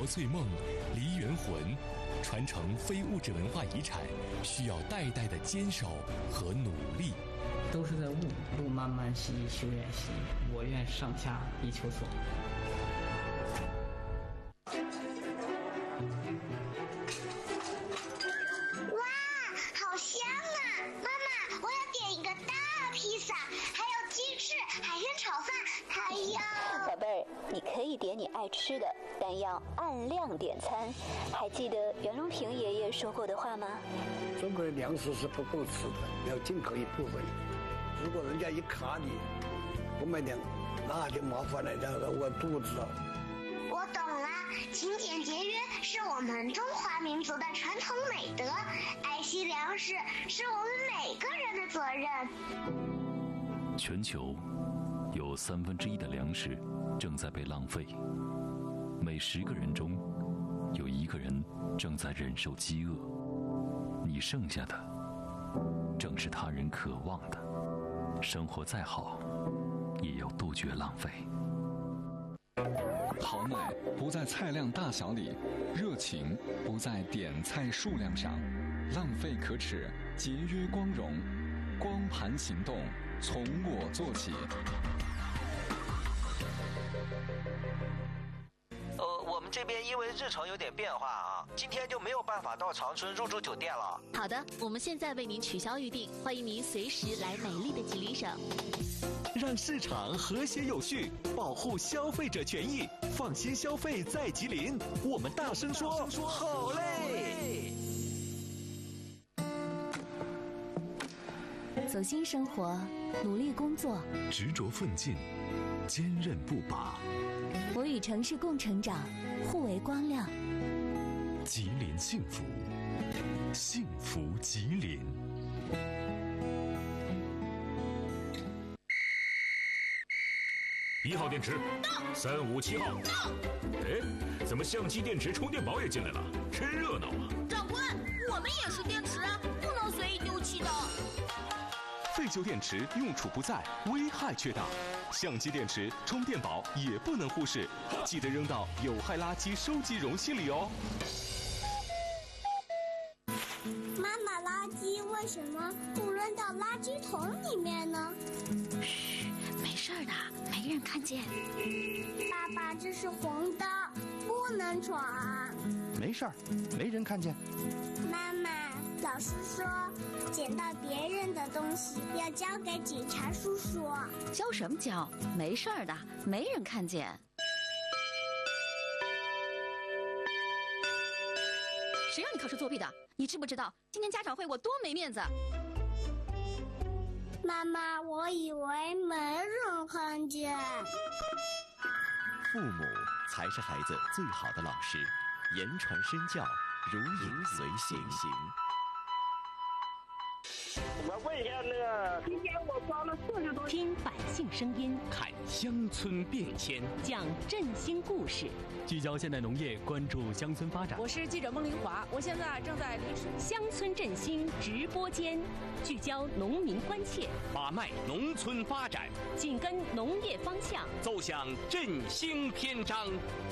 国粹梦、梨园魂，传承非物质文化遗产，需要代代的坚守和努力。 都是在悟，路漫漫兮，修远兮，我愿上下以求索。 哇，好香啊！妈妈，我要点一个大披萨，还有鸡翅、海鲜炒饭，还有…… 宝贝儿，你可以点你爱吃的，但要按量点餐。还记得袁隆平爷爷说过的话吗？ 中国人粮食是不够吃的，要进口一部分。如果人家一卡你，不买粮，那就麻烦了，这个饿肚子了。 我懂了，勤俭节约是我们中华民族的传统美德，爱惜粮食是我们每个人的责任。 全球有1/3的粮食正在被浪费，每10个人中有1个人正在忍受饥饿。你剩下的正是他人渴望的。生活再好，也要杜绝浪费。 好奶不在菜量大小里，热情不在点菜数量上，浪费可耻，节约光荣，光盘行动，从我做起。 我们这边因为日程有点变化啊，今天就没有办法到长春入住酒店了。 好的，我们现在为您取消预定，欢迎您随时来美丽的吉林省。 让市场和谐有序，保护消费者权益，放心消费在吉林。我们大声说，好嘞！ 走心生活，努力工作， 执着奋进，坚韧不拔。 我与城市共成长，互为光亮。 吉林幸福，幸福吉林。 1号电池到，357号到。哎，怎么相机、电池、充电宝也进来了？真热闹啊！ 长官，我们也是电池，不能随意丢弃的。 废旧电池用处不在，危害却大。相机电池、充电宝也不能忽视，记得扔到有害垃圾收集容器里哦。 妈妈，垃圾为什么不扔到垃圾桶里面呢？ 嘘，没事的，没人看见。 爸爸，这是红灯，不能闯。 没事儿，没人看见。 妈妈，老师说捡到别人的东西要交给警察叔叔。 交什么交？没事的，没人看见。谁让你考试作弊的？你知不知道今天家长会我多没面子？ 妈妈，我以为没人看见。 父母才是孩子最好的老师，言传身教，如影随形。 我问一下那个，今天我装了40多。 听百姓声音， 看乡村变迁， 讲振兴故事， 聚焦现代农业，关注乡村发展。 我是记者孟玲华，我现在正在离水乡村振兴直播间，聚焦农民关切， 把脉农村发展， 紧跟农业方向， 奏响振兴篇章。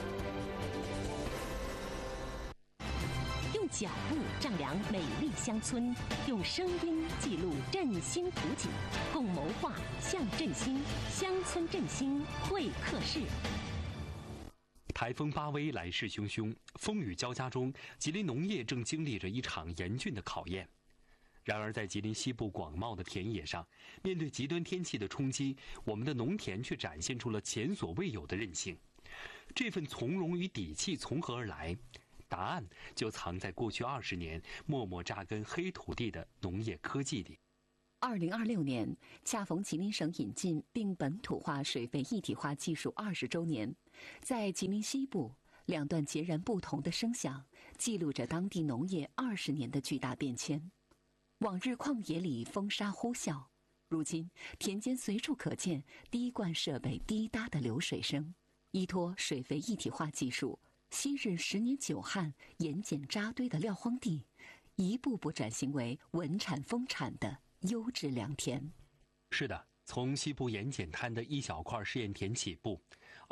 用脚步丈量美丽乡村，用声音记录振兴图景，共谋划向振兴乡村振兴会客室。 台风巴威来势汹汹，风雨交加中，吉林农业正经历着一场严峻的考验。然而，在吉林西部广袤的田野上，面对极端天气的冲击，我们的农田却展现出了前所未有的韧性。这份从容与底气从何而来？答案就藏在过去20年默默扎根黑土地的农业科技里。 2026年恰逢吉林省引进并本土化水肥一体化技术20周年，在吉林西部2段截然不同的声响，记录着当地农业20年的巨大变迁。往日旷野里风沙呼啸，如今田间随处可见滴灌设备滴答的流水声。依托水肥一体化技术，昔日10年久旱、盐碱扎堆的撂荒地，一步步转型为稳产丰产的优质良田。 是的，从西部盐碱滩的一小块试验田起步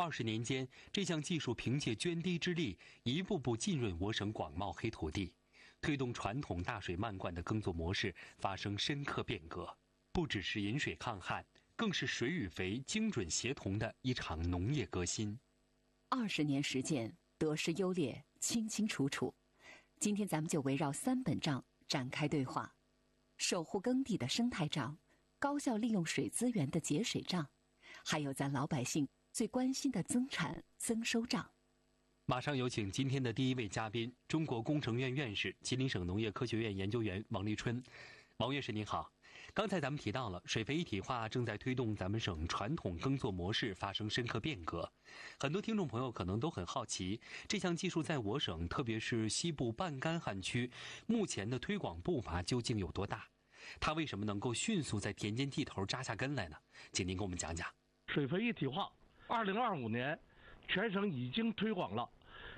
20年间，这项技术凭借涓滴之力，一步步浸润我省广袤黑土地，推动传统大水漫灌的耕作模式发生深刻变革。不只是饮水抗旱，更是水与肥精准协同的一场农业革新。 20年实践，得失优劣清清楚楚。今天咱们就围绕3本账展开对话：守护耕地的生态账，高效利用水资源的节水账，还有咱老百姓最关心的增产增收账。 马上有请今天的第一位嘉宾，中国工程院院士、吉林省农业科学院研究员王立春。王院士您好，刚才咱们提到了水肥一体化正在推动咱们省传统耕作模式发生深刻变革。很多听众朋友可能都很好奇，这项技术在我省，特别是西部半干旱区，目前的推广步伐究竟有多大？它为什么能够迅速在田间地头扎下根来呢？请您给我们讲讲。 水肥一体化，2025年全省已经推广了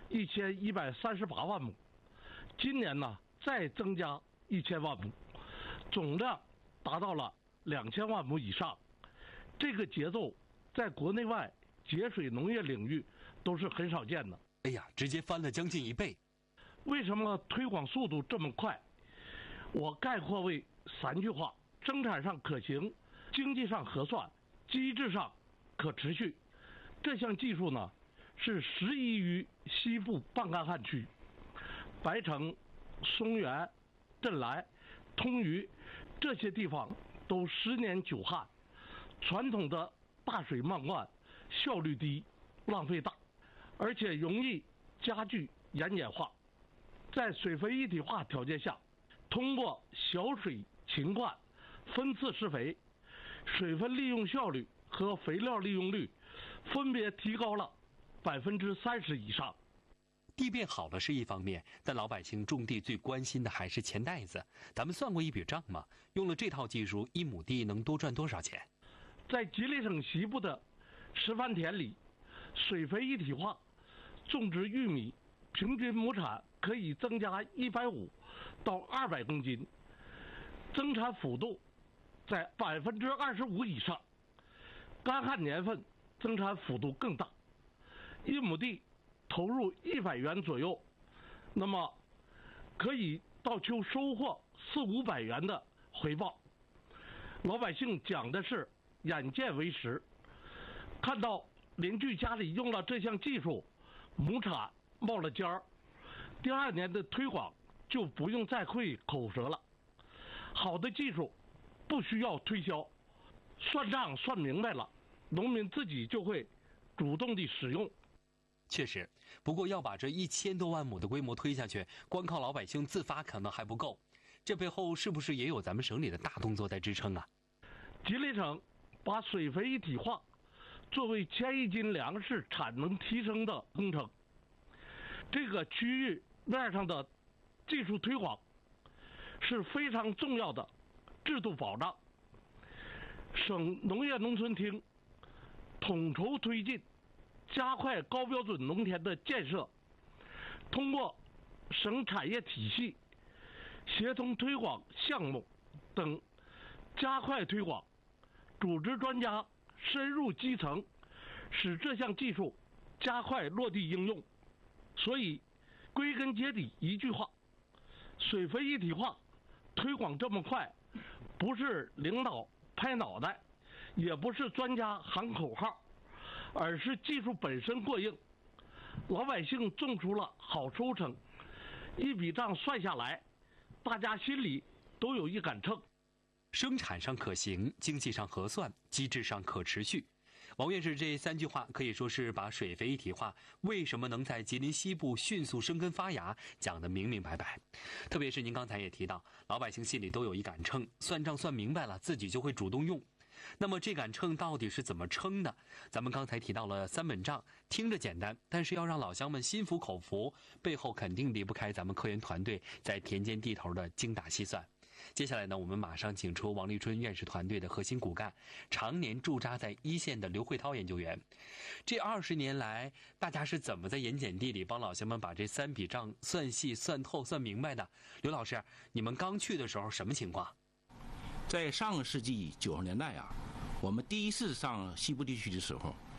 1138万亩，今年呢再增加1000万亩，总量达到了2000万亩以上。这个节奏在国内外节水农业领域都是很少见的。 哎呀，直接翻了将近1倍。 为什么推广速度这么快？我概括为3句话：生产上可行，经济上核算，机制上可持续。这项技术呢，是适宜于西部半干旱区，白城、松原、镇来、通榆这些地方都10年久旱，传统的大水漫灌效率低，浪费大，而且容易加剧盐碱化。在水肥一体化条件下，通过小水勤灌、分次施肥，水分利用效率和肥料利用率分别提高了30%以上。 地变好了是一方面，但老百姓种地最关心的还是钱袋子。咱们算过一笔账吗？用了这套技术，1亩地能多赚多少钱？ 在吉林省西部的示范田里，水肥一体化种植玉米，平均亩产可以增加150到200公斤，增产幅度在25%以上。干旱年份增产幅度更大，1亩地投入100元左右，那么可以到秋收获400-500元的回报。老百姓讲的是眼见为实，看到邻居家里用了这项技术，亩产冒了尖儿，第2年的推广就不用再费口舌了。好的技术不需要推销，算账算明白了，农民自己就会主动地使用。 确实，不过要把这1000多万亩的规模推下去，光靠老百姓自发可能还不够。这背后是不是也有咱们省里的大动作在支撑啊？ 吉林省把水肥一体化作为1000亿斤粮食产能提升的工程，这个区域面上的技术推广是非常重要的制度保障。省农业农村厅统筹推进，加快高标准农田的建设，通过省产业体系协同推广项目等加快推广，组织专家深入基层，使这项技术加快落地应用。所以归根结底一句话，水肥一体化推广这么快，不是领导拍脑袋，也不是专家喊口号，而是技术本身过硬，老百姓种出了好收成，一笔账算下来，大家心里都有一杆秤。 生产上可行，经济上核算，机制上可持续。王院士这3句话可以说是把水肥一体化为什么能在吉林西部迅速生根发芽讲得明明白白。特别是您刚才也提到，老百姓心里都有一杆秤，算账算明白了，自己就会主动用。那么这杆秤到底是怎么称的？咱们刚才提到了3本账，听着简单，但是要让老乡们心服口服，背后肯定离不开咱们科研团队在田间地头的精打细算。接下来呢，我们马上请出王立春院士团队的核心骨干，常年驻扎在1线的刘慧涛研究员。这20年来，大家是怎么在盐碱地里帮老乡们把这3笔账算细、算透、算明白的？刘老师，你们刚去的时候什么情况？ 在上个世纪90年代啊，我们第一次上西部地区的时候，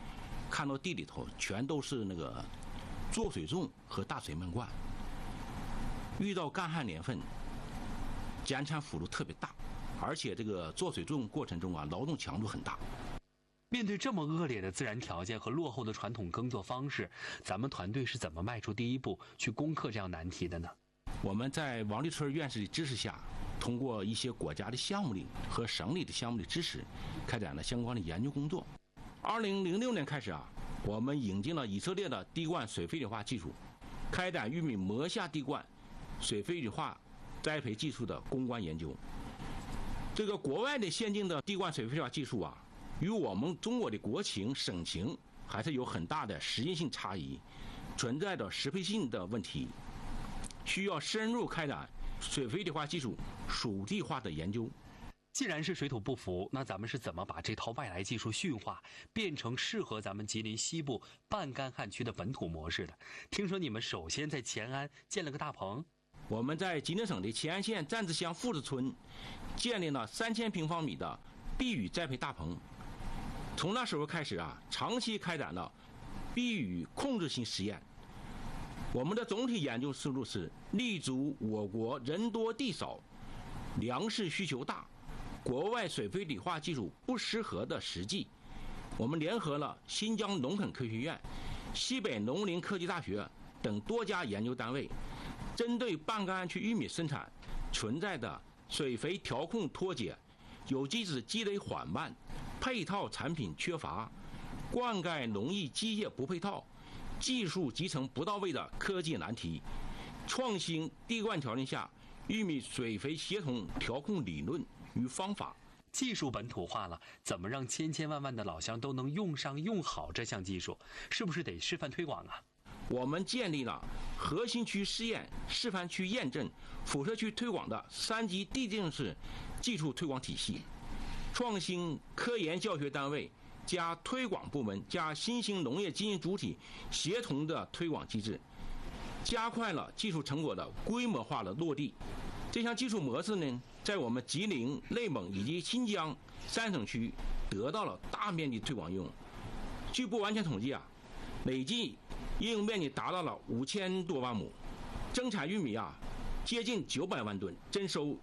看到地里头全都是那个做水种和大水漫灌。遇到干旱年份，减产幅度特别大，而且这个做水种过程中啊，劳动强度很大。 面对这么恶劣的自然条件和落后的传统耕作方式，咱们团队是怎么迈出第一步去攻克这样难题的呢？ 我们在王立春院士的支持下，通过一些国家的项目里和省里的项目的支持，开展了相关的研究工作。2006年开始啊，我们引进了以色列的滴灌水肥体化技术，开展玉米磨下滴灌水肥体化栽培技术的攻关研究。这个国外的先进的滴灌水肥体化技术啊，与我们中国的国情、省情还是有很大的实验性差异，存在着适配性的问题，需要深入开展水肥体化技术属地化的研究。 既然是水土不服，那咱们是怎么把这套外来技术驯化，变成适合咱们吉林西部半干旱区的本土模式的？听说你们首先在乾安建了个大棚。 我们在吉林省的乾安县站子乡富子村建立了3000平方米的避雨栽培大棚。从那时候开始啊，长期开展了避雨控制性实验。我们的总体研究思路是立足我国人多地少、粮食需求大、国外水肥体化技术不适合的实际。我们联合了新疆农垦科学院、西北农林科技大学等多家研究单位，针对半干旱区玉米生产存在的水肥调控脱节、有机质积累缓慢、配套产品缺乏、灌溉农业基业不配套、技术集成不到位的科技难题，创新滴灌条件下玉米水肥协同调控理论与方法。 技术本土化了，怎么让千千万万的老乡都能用上用好这项技术？是不是得示范推广啊？ 我们建立了核心区试验、示范区验证、辐射区推广的3级递进式技术推广体系，创新科研教学单位加推广部门加新兴农业经营主体协同的推广机制，加快了技术成果的规模化的落地。这项技术模式呢，在我们吉林、内蒙以及新疆3省区得到了大面积推广应用。据不完全统计啊，累计应用面积达到了5000多万亩，增产玉米啊接近900万吨，增收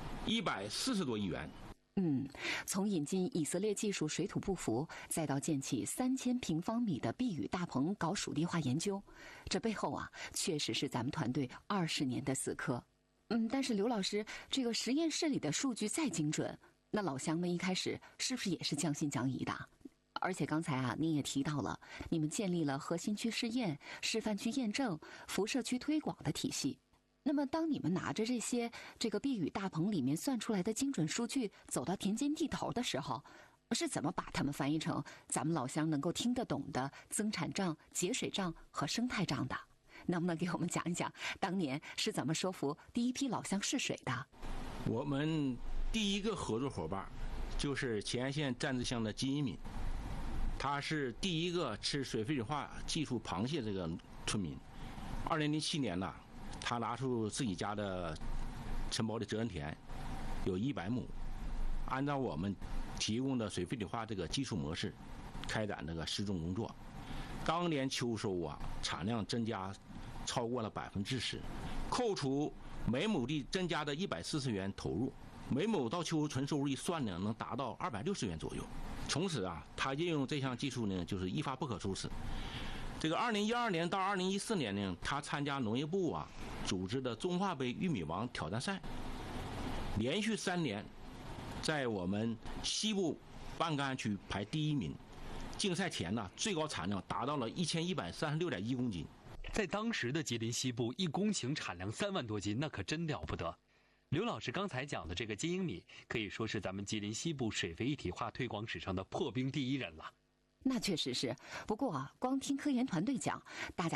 140多亿元。 从引进以色列技术水土不服，再到建起3000平方米的避雨大棚搞属地化研究，这背后啊，确实是咱们团队20年的死磕。但是刘老师，这个实验室里的数据再精准，那老乡们一开始是不是也是将信将疑的？而且刚才啊，您也提到了，你们建立了核心区试验、示范区验证、辐射区推广的体系。那么，当你们拿着这个避雨大棚里面算出来的精准数据走到田间地头的时候，是怎么把它们翻译成咱们老乡能够听得懂的增产账、节水账和生态账的？能不能给我们讲一讲当年是怎么说服第一批老乡试水的？ 我们第一个合作伙伴就是乾安县站子乡的金一敏，他是第一个吃水肥体化技术螃蟹这个村民。2007年呢，他拿出自己家的承包的责任田有100亩，按照我们提供的水肥体化这个技术模式开展这个施种工作。当年秋收啊，产量增加超过了10%，扣除每亩地增加的140元投入，每亩到秋纯收入一算呢，能达到260元左右。从此啊，他应用这项技术呢，就是一发不可收拾。这个2012年到2014年呢，他参加农业部啊组织的中华杯玉米王挑战赛，连续3年在我们西部半干旱区排第1名。竞赛前呢，最高产量达到了1136.1公斤。 在当时的吉林西部，1公顷产量3万多斤，那可真了不得。刘老师刚才讲的这个金英米，可以说是咱们吉林西部水肥一体化推广史上的破冰第1人了。 那确实是，不过啊，光听科研团队讲，大家